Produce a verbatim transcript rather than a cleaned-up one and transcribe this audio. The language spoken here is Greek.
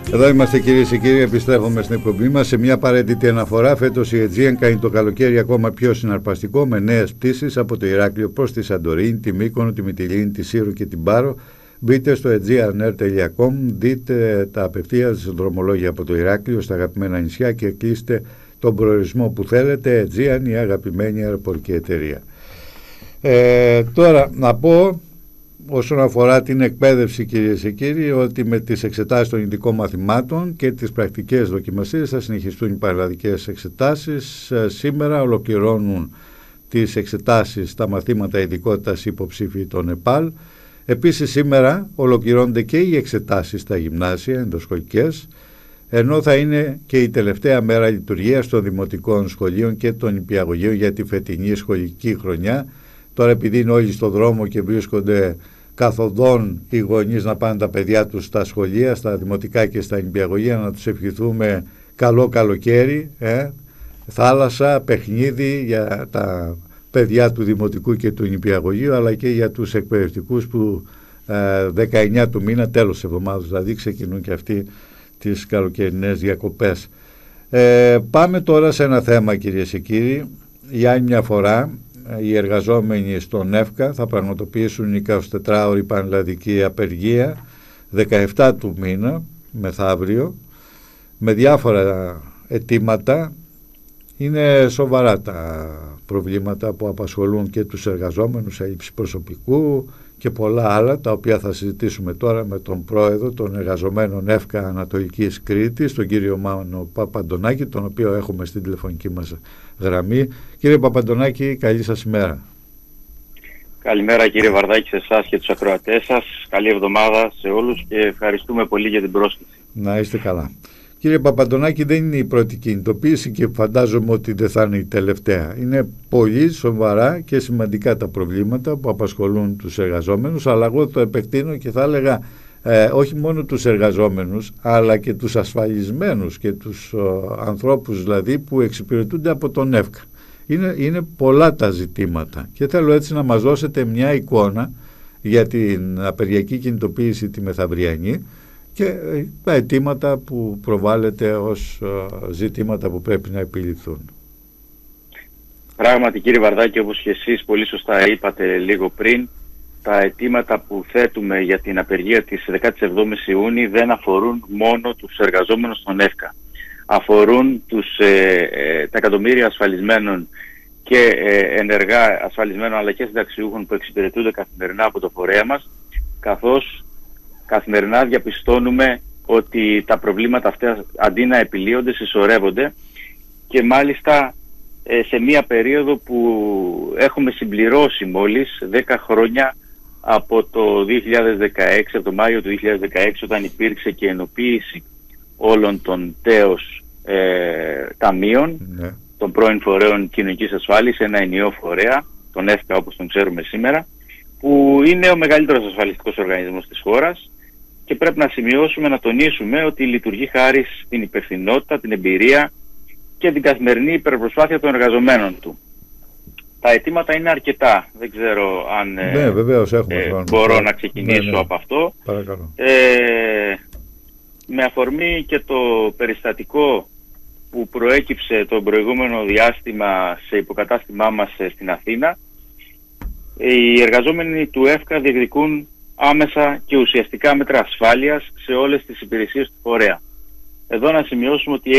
Εδώ είμαστε κυρίες και κύριοι, επιστρέφουμε στην εκπομπή μας σε μια απαραίτητη αναφορά. Φέτος η Aegean κάνει το καλοκαίρι ακόμα πιο συναρπαστικό με νέες πτήσεις από το Ηράκλειο προς τη Σαντορίνη, τη Μύκονο, τη Μυτιλήνη, τη Σύρο και την Πάρο. Μπείτε στο aegean air τελεία com, δείτε τα απευθείας δρομολόγια από το Ηράκλειο στα αγαπημένα νησιά και κλείστε τον προορισμό που θέλετε. Aegean, η αγαπημένη αεροπορική εταιρεία. Ε, τώρα να πω όσον αφορά την εκπαίδευση, κυρίες και κύριοι, ότι με τις εξετάσεις των ειδικών μαθημάτων και τις πρακτικές δοκιμασίες θα συνεχιστούν οι πανελλαδικές εξετάσεις. Σήμερα ολοκληρώνουν τις εξετάσεις τα μαθήματα ειδικότητας υποψήφοι των ΕΠΑΛ. Επίσης σήμερα ολοκληρώνονται και οι εξετάσεις στα γυμνάσια ενδοσχολικές, ενώ θα είναι και η τελευταία μέρα λειτουργίας των δημοτικών σχολείων και των νηπιαγωγείων για τη φετινή σχολική χρονιά. Τώρα επειδή είναι όλοι στο δρόμο και βρίσκονται καθοδόν οι γονείς να πάνε τα παιδιά τους στα σχολεία, στα δημοτικά και στα νηπιαγωγεία, να τους ευχηθούμε καλό καλοκαίρι, ε, θάλασσα, παιχνίδι για τα παιδιά του δημοτικού και του νηπιαγωγείου, αλλά και για τους εκπαιδευτικούς που ε, δεκαεννιά του μήνα, τέλος της εβδομάδας δηλαδή, ξεκινούν και αυτοί τις καλοκαιρινές διακοπές. Ε, πάμε τώρα σε ένα θέμα, κυρίες και κύριοι. Για άλλη μια φορά οι εργαζόμενοι στον ΕΦΚΑ θα πραγματοποιήσουν εικοσιτετράωρη πανελλαδική απεργία δεκαεπτά του μήνα μεθαύριο με διάφορα αιτήματα. Είναι σοβαρά τα προβλήματα που απασχολούν και τους εργαζόμενους, έλλειψη προσωπικού και πολλά άλλα, τα οποία θα συζητήσουμε τώρα με τον πρόεδρο των εργαζομένων ΕΦΚΑ Ανατολικής Κρήτης, τον κύριο Μάνο Παπαντονάκη, τον οποίο έχουμε στην τηλεφωνική μας γραμμή. Κύριε Παπαντονάκη, καλή σας ημέρα. Καλημέρα κύριε Βαρδάκη, σε εσάς και τους ακροατές σας. Καλή εβδομάδα σε όλους και ευχαριστούμε πολύ για την πρόσκληση. Να είστε καλά. Κύριε Παπαντονάκη, δεν είναι η πρώτη κινητοποίηση και φαντάζομαι ότι δεν θα είναι η τελευταία. Είναι πολύ σοβαρά και σημαντικά τα προβλήματα που απασχολούν τους εργαζόμενους, αλλά εγώ το επεκτείνω και θα έλεγα ε, όχι μόνο τους εργαζόμενους, αλλά και τους ασφαλισμένους και τους ο, ανθρώπους δηλαδή που εξυπηρετούνται από τον ΕΦΚΑ. Είναι, είναι πολλά τα ζητήματα και θέλω έτσι να μας δώσετε μια εικόνα για την απεργιακή κινητοποίηση τη μεθαυριανή και τα αιτήματα που προβάλλεται ως ζητήματα που πρέπει να επιληθούν. Πράγματι κύριε Βαρδάκη, όπως και εσείς πολύ σωστά είπατε λίγο πριν, τα αιτήματα που θέτουμε για την απεργία της δεκάτη εβδόμη Ιούνιου δεν αφορούν μόνο τους εργαζόμενους στον ΕΦΚΑ. Αφορούν τους, ε, ε, τα εκατομμύρια ασφαλισμένων και ε, ενεργά ασφαλισμένων αλλά και συνταξιούχων που εξυπηρετούνται καθημερινά από το φορέα μας, καθώς καθημερινά διαπιστώνουμε ότι τα προβλήματα αυτά αντί να επιλύονται συσσωρεύονται και μάλιστα ε, σε μία περίοδο που έχουμε συμπληρώσει μόλις δέκα χρόνια από το δύο χιλιάδες δεκαέξι, από το Μάιο του δύο χιλιάδες δεκαέξι, όταν υπήρξε και ενοποίηση όλων των τέος ε, ταμείων, ναι, των πρώην φορέων κοινωνικής ασφάλισης, ένα ενιαίο φορέα, τον ΕΦΚΑ όπως τον ξέρουμε σήμερα, που είναι ο μεγαλύτερος ασφαλιστικός οργανισμός της χώρας και πρέπει να σημειώσουμε, να τονίσουμε ότι λειτουργεί χάρη στην υπευθυνότητα, την εμπειρία και την καθημερινή υπερπροσπάθεια των εργαζομένων του. Τα αιτήματα είναι αρκετά, δεν ξέρω αν ναι, βεβαίως, έχουμε ε, μπορώ να ξεκινήσω ναι, ναι. από αυτό. Παρακαλώ. Ε, με αφορμή και το περιστατικό που προέκυψε το προηγούμενο διάστημα σε υποκατάστημά μας στην Αθήνα, οι εργαζόμενοι του ΕΦΚΑ διεκδικούν άμεσα και ουσιαστικά μέτρα ασφάλειας σε όλες τις υπηρεσίες του φορέα. Εδώ να σημειώσουμε ότι